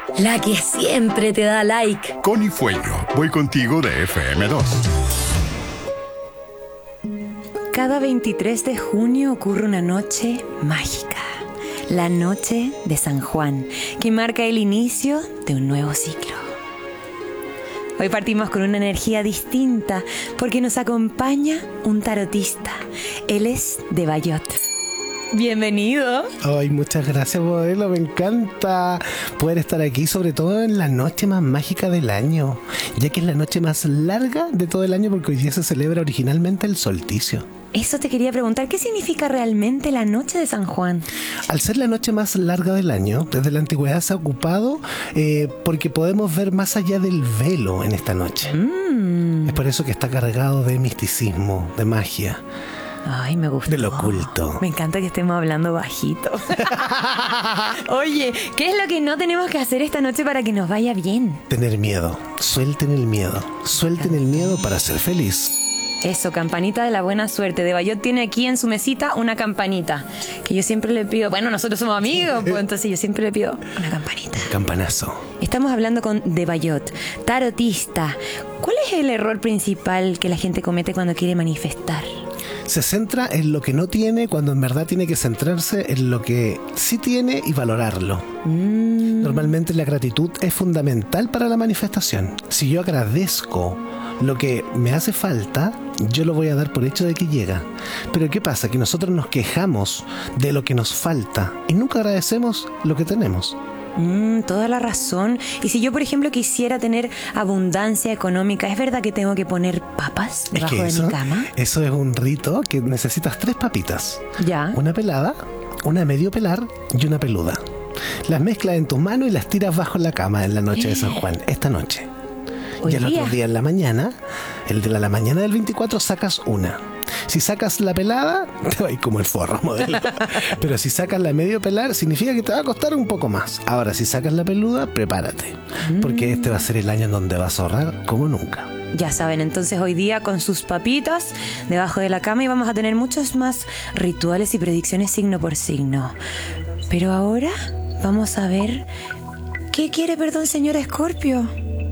La que siempre te da like. Connie Fueño, voy contigo de FM2. Cada 23 de junio ocurre una noche mágica. La noche de San Juan, que marca el inicio de un nuevo ciclo. Hoy partimos con una energía distinta porque nos acompaña un tarotista. Él es de Bayot. Bienvenido. Ay, muchas gracias, modelo. Me encanta poder estar aquí, sobre todo en la noche más mágica del año, ya que es la noche más larga de todo el año porque hoy día se celebra originalmente el solsticio. Eso te quería preguntar, ¿qué significa realmente la noche de San Juan? Al ser la noche más larga del año, desde la antigüedad se ha ocupado porque podemos ver más allá del velo en esta noche. Es por eso que está cargado de misticismo, de magia. Ay, me gusta. Del oculto. Me encanta que estemos hablando bajito. Oye, ¿qué es lo que no tenemos que hacer esta noche para que nos vaya bien? Tener miedo. Suelten el miedo. Suelten el miedo para ser feliz. Eso, campanita de la buena suerte. De Bayot tiene aquí en su mesita una campanita que yo siempre le pido. Bueno, nosotros somos amigos, pues entonces yo siempre le pido una campanita. Campanazo. Estamos hablando con De Bayot, tarotista. ¿Cuál es el error principal que la gente comete cuando quiere manifestar? Se centra en lo que no tiene cuando en verdad tiene que centrarse en lo que sí tiene y valorarlo. Normalmente la gratitud es fundamental para la manifestación. Si yo agradezco lo que me hace falta, yo lo voy a dar por hecho de que llega. Pero ¿qué pasa? Que nosotros nos quejamos de lo que nos falta y nunca agradecemos lo que tenemos. Toda la razón. Y si yo, por ejemplo, quisiera tener abundancia económica, ¿es verdad que tengo que poner papas debajo de mi cama? Eso es un rito que necesitas 3 papitas. Ya. Una pelada, una medio pelar y una peluda. Las mezclas en tus manos y las tiras bajo la cama en la noche de San Juan, esta noche. Y el otro día en la mañana, el de la mañana del 24, sacas una. Si sacas la pelada, te va a ir como el forro, modelo. Pero si sacas la medio pelar, significa que te va a costar un poco más. Ahora, si sacas la peluda, prepárate. Porque este va a ser el año en donde vas a ahorrar como nunca. Ya saben, entonces hoy día con sus papitas debajo de la cama y vamos a tener muchos más rituales y predicciones signo por signo. Pero ahora vamos a ver qué quiere, perdón, señora Escorpio.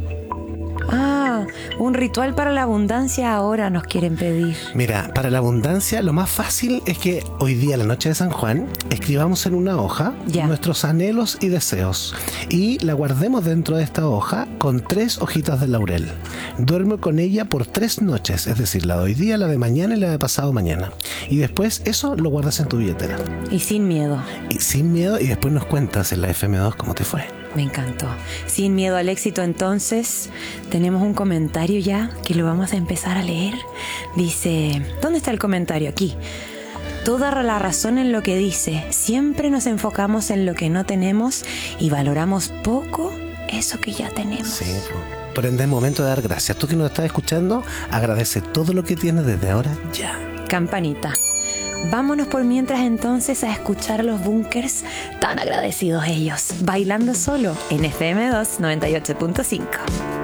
Un ritual para la abundancia ahora nos quieren pedir. Mira, para la abundancia lo más fácil es que hoy día, la noche de San Juan, escribamos en una hoja nuestros anhelos y deseos y la guardemos dentro de esta hoja con 3 hojitas de laurel. Duerme con ella por 3 noches, es decir, la de hoy día, la de mañana y la de pasado mañana. Y después eso lo guardas en tu billetera. Y sin miedo. Y sin miedo, y después nos cuentas en la FM2 cómo te fue. Me encantó. Sin miedo al éxito, entonces, tenemos un comentario ya que lo vamos a empezar a leer. Dice, ¿dónde está el comentario? Aquí. Toda la razón en lo que dice. Siempre nos enfocamos en lo que no tenemos y valoramos poco eso que ya tenemos. Sí, por ende es momento de dar gracias. Tú que nos estás escuchando, agradece todo lo que tienes desde ahora ya. Campanita. Vámonos por mientras entonces a escuchar a los Bunkers, tan agradecidos ellos, bailando solo en FM2 98.5.